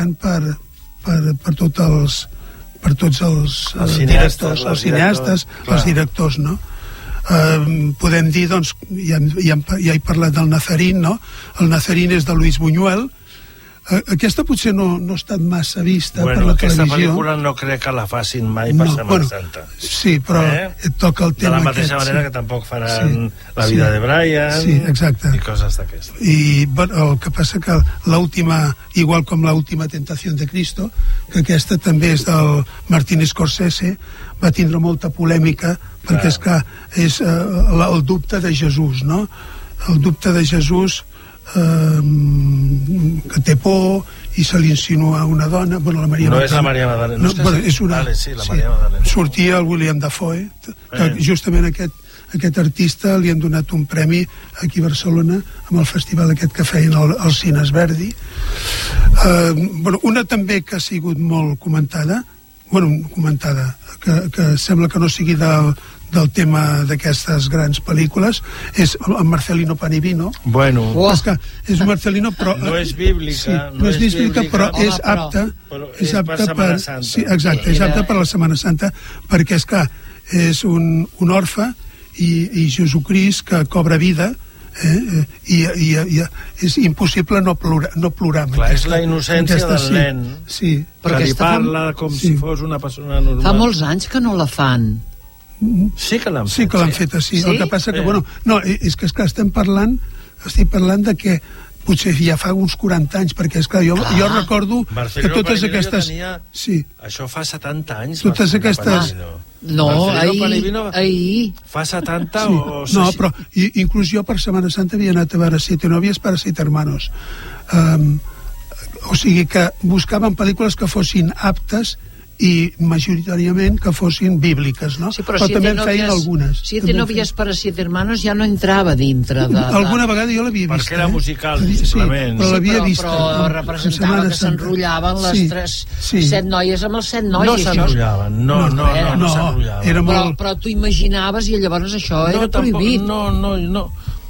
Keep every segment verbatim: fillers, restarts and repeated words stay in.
interessant per, per, per, tot els, per tots els, els uh, directors, els cineastes, els directors, no? Uh, podem dir, doncs, ja, ja, ja he parlat del Nazarín, no? El Nazarín és de Luis Buñuel. Uh, aquesta potser no, no ha estat massa vista bueno, per la aquesta televisió. Pel·lícula no crec que la facin mai per no, Setmana bueno, Santa. Sí, però eh? et toca el tema de la mateixa aquest, manera sí. que tampoc faran sí, La vida sí, de Brian sí, exacte. I coses d'aquestes. I bueno, el que passa que l'última, igual com l'última Tentació de Cristo, que aquesta també és del Martin Scorsese, va tindre molta polèmica perquè és que és uh, el dubte de Jesús, no? El dubte de Jesús uh, que té por i se li insinua una dona, bueno, la Maria no Magdalena. És la Maria Magdalena. No, no, bueno, és una, vale, sí, la Maria Magdalena. Sí, sortia el William Dafoe, que eh. justament aquest, aquest artista li han donat un premi aquí a Barcelona amb el festival aquest que feien al, al Cines Verdi. Uh, bueno, una també que ha sigut molt comentada, bueno, comentada, que, que sembla que no sigui del, del tema d'aquestes grans pel·lícules, és el Marcelino Panivino. Bueno, oh. És que és un Marcelino, però no és bíblica, sí, no, no és bíblica, bíblica però home, és apta, però, és apta per Setmana Santa. Sí, exacte, és apta per la Setmana Santa, perquè és que és un, un orfe i, i Jesucrist que cobra vida, eh, i, i, i és impossible no plorar, no plorar clar, aquesta, és la innocència aquesta, del nen, sí, sí. Però que li parla com sí. si fos una persona normal. Fa molts anys que no la fan. Sí que l'han fet. Sí que l'han fet, sí. sí. El que passa que, bueno, no, és que, és que estem parlant, estic parlant de que potser ja fa uns quaranta anys, perquè és clar, jo, clar. jo recordo Marcelino que totes Panivino aquestes... Tenia... Sí. Això fa setanta anys. Totes Marcelino aquestes... Panivino. No, ahir, ahir. Fa setanta sí. o... No, però inclús jo per Setmana Santa havia anat a veure Siete novias para siete hermanos. Um, o sigui que buscaven pel·lícules que fossin aptes i majoritàriament que fossin bíbliques, no? Sí, però, però si també en feien algunes. Siete novias para siete hermanos ja no entrava dintre de... Alguna vegada jo l'havia vista. Perquè era musical, eh? simplement. Sí, però l'havia sí, vista. Però, però representava que s'enrotllaven les sí, tres, sí. set noies amb els set nois. No s'enrotllaven, no, no, no, no, no s'enrotllaven. Era molt... Però, però tu imaginaves i llavors això era no, tampoc, prohibit. No, no, no.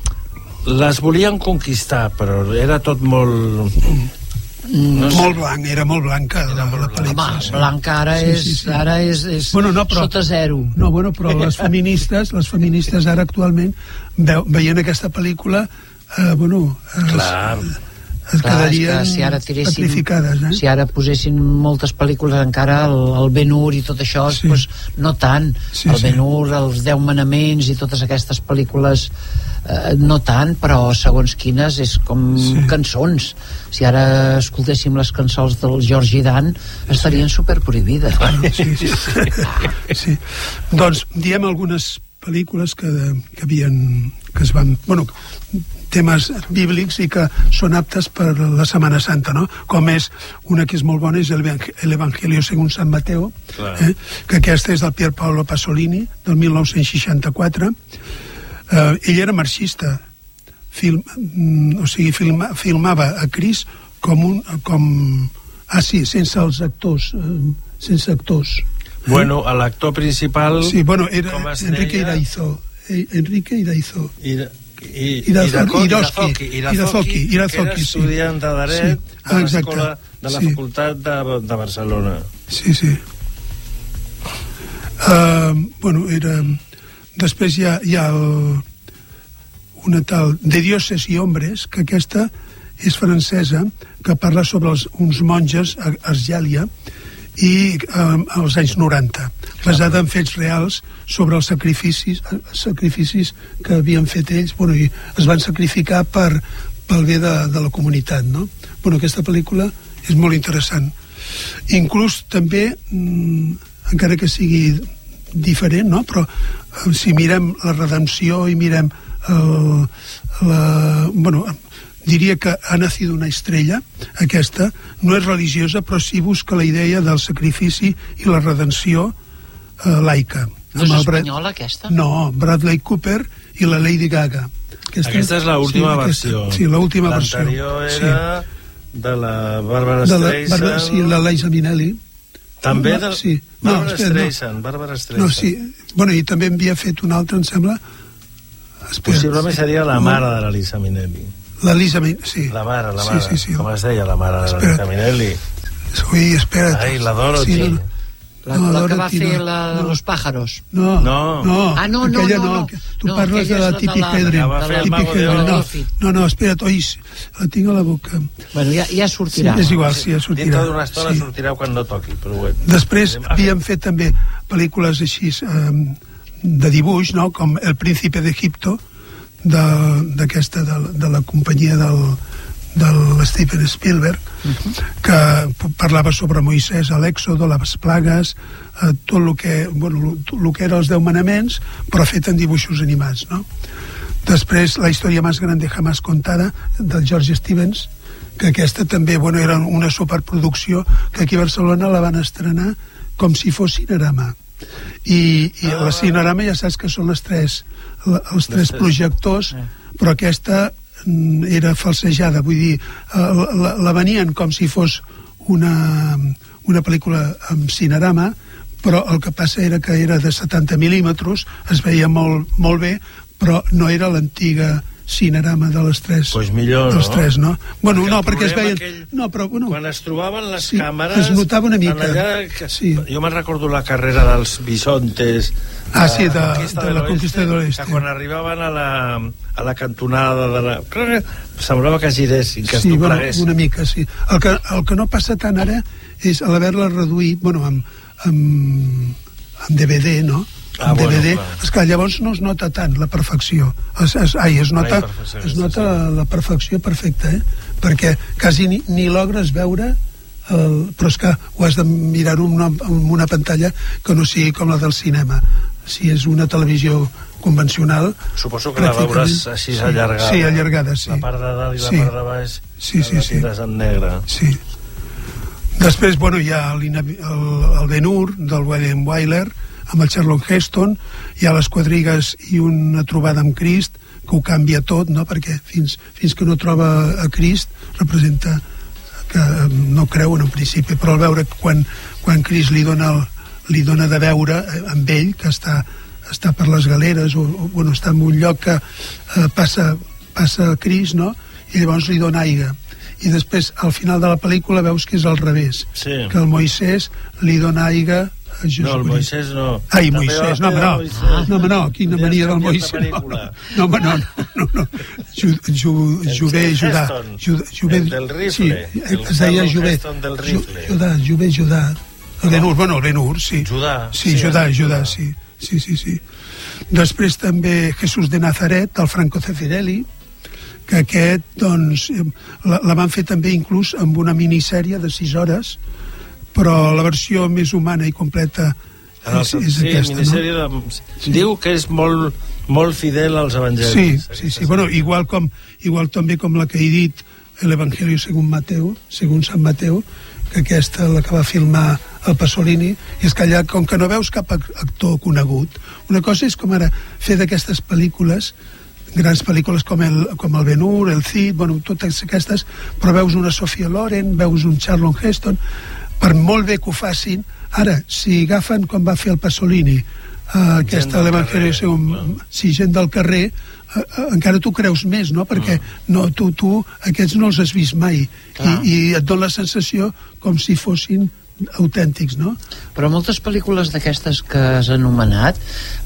Les volien conquistar, però era tot molt... No sé. Molt blanc, era molt blanca la, la pel·lícula. Home, blanca ara és, sí, sí, sí. Ara és, és bueno, no, però, sota zero. No, bueno, però les feministes, les feministes ara actualment veu, veient aquesta pel·lícula, eh, bueno, es, clar, es clar, quedarien si ara petrificades. Eh? Si ara posessin moltes pel·lícules encara, el, el Ben-Hur i tot això, sí. pues, no tant. Sí, el Ben-Hur, sí. Els Deu Manaments i totes aquestes pel·lícules, eh, no tant, però segons quines és com sí. cançons. Si ara escoltéssim les cançons del George Dan estarien sí. superprohibides. Sí, sí, sí. sí. Doncs diem algunes pel·lícules que, que havien que es van, bueno, temes bíblics i que són aptes per la Setmana Santa, no? Com és una que és molt bona, és el, el Evangelio según San Mateo, eh? Que aquesta és del Pier Paolo Pasolini del mil nou-cents seixanta-quatre. eh, ell era marxista, film, o sigui, filma, filmava a Crist com un com, ah sí, sense els actors, eh, sense actors. Bueno, l'actor principal, sí, bueno, era com es Enrique deia? Iraizo. Enrique Iraizo. Ira, i, Irazoki, Irazoki, Irazoki, Irazoki, que era estudiant de dret sí. de l'escola de la sí. facultat de, de Barcelona. Sí, sí. Uh, bueno, era... Després hi ha, hi ha el, una tal De dioses i hombres, que aquesta és francesa, que parla sobre els, uns monges a Argèlia i um, als anys noranta, basada en fets reals sobre els sacrificis sacrificis que havien fet ells, bueno, i es van sacrificar per, pel bé de, de la comunitat, no? Bueno, aquesta pel·lícula és molt interessant. Inclús també, mmm, encara que sigui diferent, no? Però eh, si mirem la redempció i mirem el, la, bueno, diria que Ha nacido una estrella, aquesta no és religiosa, però sí busca la idea del sacrifici i la redenció eh, laica. No és espanyola, aquesta? No, Bradley Cooper i la Lady Gaga. Aquesta, aquesta és l'última sí, versió. Sí, l'última versió. L'anterior era sí. de la Barbara Streisand. La, sí, la Liza Minnelli. També de la sí. Barbara no, Streisand. No. Barbara Streisand. No, sí. Bueno, i també havia fet una altra, em sembla... Espera. Possiblement seria la mare de la Liza Minnelli. La Liza Minnelli, sí. La mare, la mare. Sí, sí, sí. Com es deia la mare de la Liza Minnelli? Ui, espera't. Ai, la Dorothy. Sí, no, La, no, la que va fer no, la de no. los pájaros. No, no, no, ah, no, no, aquella no, no. no. Tu no, parles de la Tippi Hedren. No, no, no, espera't, oi, la tinc a la boca. Bueno, ja, ja sortirà. Sí, és igual, sí, ja sortirà. Dintre d'una estona sí. sortirà quan no toqui, però bueno. Després havíem fet també pel·lícules així eh, de dibuix, no?, com El Príncipe d'Egipto, d'aquesta, de, de, de la companyia del... del Steven Spielberg, uh-huh. que parlava sobre Moisès a l'Èxodo, les plagues, eh, tot el que, bueno, el que eren els deu manaments, però fet en dibuixos animats, no? Després, La història més grande jamás contada, del George Stevens, que aquesta també, bueno, era una superproducció, que aquí a Barcelona la van estrenar com si fos Cinerama. I, i ah, la Cinerama ja saps que són les tres, els tres projectors, però aquesta era falsejada, vull dir, la, la venien com si fos una, una pel·lícula amb Cinerama, però el que passa era que era de setanta mil·límetres, es veia molt, molt bé, però no era l'antiga Cinerama de les tres. Pues millor, dels no? Tres, no? Bueno, perquè no, perquè es veien... Aquell... No, però, bueno, quan es trobaven les sí, càmeres... es notava una mica. Allà, que... sí. Jo me'n recordo la carrera dels bisontes... Ah, sí, de, de, de la conquista de l'Oest. Que quan arribaven a la, a la cantonada de la... semblava que giressin, que sí, es dobleguessin. Bueno, una mica, sí. El que, el que no passa tant ara és l'haver-la reduït, bueno, amb, amb, amb D V D, no? Ah, D V D, bueno, clar. Esclar, llavors no es nota tant la perfecció. Es, es, ai, es nota, ai, es nota la, la perfecció perfecta, eh? Perquè quasi ni, ni logres veure el, però és que ho has de mirar amb una, amb una pantalla que no sigui com la del cinema. Si és una televisió convencional, suposo que la veuràs així, sí, allargada. Sí, allargada, sí. La part de dalt i la sí. part de baix, sí, sí, sí. en negre. Sí. Després, bueno, hi ha el, el Ben-Hur del William Wyler amb el Charlton Heston, hi ha les quadrigues i una trobada amb Crist que ho canvia tot, no? Perquè fins, fins que no troba a Crist representa que no creu en un principi, però al veure quan, quan Crist li dona, el, li dona de veure amb ell, que està, està per les galeres o, o bueno, està en un lloc que eh, passa, passa Crist, no? I llavors li dona aigua. I després, al final de la pel·lícula, veus que és al revés, sí. que el Moisès li dona aigua a Jesús. No, el Moisès no. Ai, Moisès, no, home, no. No, home, no, quina mania del Moisès. No, no, home, no, no, no. Jové, Judà. El del rifle. Sí, es deia Jové. Judà, Jové, Judà. El Ben-Hur, bueno, el Ben-Hur, sí. Judà. Sí, Judà, Judà, sí. Sí, sí, sí. Després també Jesús de Nazaret, del Franco Zeffirelli, que aquest, doncs, la, la van fer també inclús amb una minissèrie de sis hores, però la versió més humana i completa és, és sí, aquesta, no? De... Sí. Diu que és molt, molt fidel als evangelis. Sí, sí, sí. Bueno, igual, com, igual també com la que he dit, l'Evangelio según Mateu, según Sant Mateu, que aquesta la que va filmar el Pasolini, i és que allà, com que no veus cap actor conegut, una cosa és com ara fer d'aquestes pel·lícules, grans pel·lícules com el, com el Ben-Hur, el Cid, bueno, totes aquestes, però veus una Sophia Loren, veus un Charlton Heston, per molt bé que ho facin, ara, si agafen com va fer el Pasolini, eh, aquesta l'Evangelio según, si gent del carrer, eh, eh, encara tu creus més, no? Perquè no, tu, tu aquests no els has vist mai, i, i et dona la sensació com si fossin autèntics, no? Però moltes pel·lícules d'aquestes que has anomenat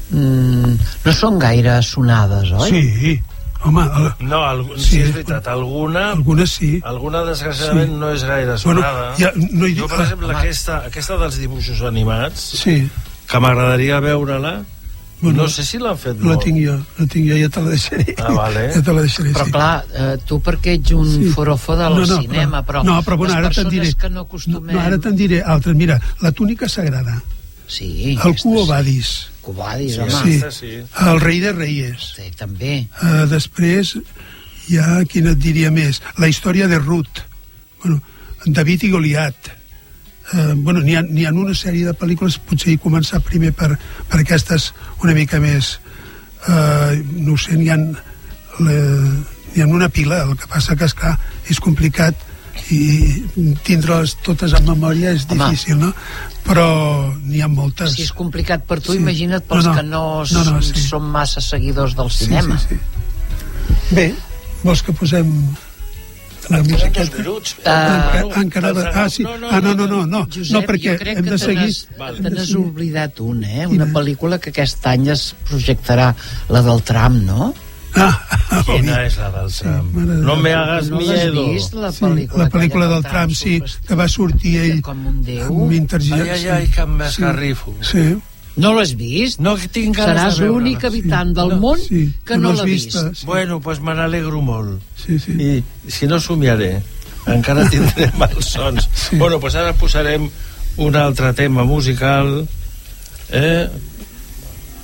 mmm, no són gaire sonades, oi? Sí, home... El... No, el... sí, sí, és veritat, alguna... Alguna sí. Alguna, desgraciadament, sí. No és gaire sonada. Bueno, ja, no hi... Jo, per exemple, ah, aquesta, aquesta dels dibuixos animats, sí. Que m'agradaria veure-la, bueno, no sé si l'han fet molt. La tinc jo, la tinc jo, ja te la deixaré. Ah, vale. Ja te la deixaré, però sí. Clar, eh, tu perquè ets un sí. forofo del no, no, cinema, però, no, però bueno, les persones diré, que no acostumem... No, ara te'n diré altres. Mira, La túnica sagrada. Sí. El Quo Vadis. Quo Vadis, sí, home. Sí. sí. El Rei de Reyes. Sí, també. Uh, després, hi ha, quina et diria més? La història de Ruth. Bueno, David i Goliat. Uh, bueno, n'hi ha, n'hi ha una sèrie de pel·lícules, potser hi començar primer per, per aquestes una mica més uh, no ho sé, n'hi ha, le, n'hi ha una pila, el que passa que esclar, és complicat i tindre-les totes en memòria és difícil, Home. no? Però n'hi ha moltes. Si és complicat per tu, sí. Imagina't pels no, no, que no, no, no sí. són massa seguidors del cinema. Sí, sí, sí. Bé, vols que posem la musiqueta. Minuts. Uh, encara, ah, sí. Ah, no, no, no, no, Josep, no perquè jo crec hem de que seguir... te n'has oblidat una, eh? Una pel·lícula que aquest any es projectarà, la del tram, no? Ah, ah, Quina és la del tram? Sí, no me hagas no miedo. l'has vist, la sí, pel·lícula, la pel·lícula del tram, sí, que va sortir ell com un déu. amb intergent. Ai, ai, ai, que m'esgarrifo. Sí. No l'has vist? No tinc ganes Seràs de veure-la. l'únic habitant Sí. del No, món sí, que no no l'has l'ha vist. vista, sí. Bueno, doncs pues me n'alegro molt. Sí, sí. I si no somiaré, encara tindré malsons. Sí. Bueno, doncs pues ara posarem un altre tema musical, eh?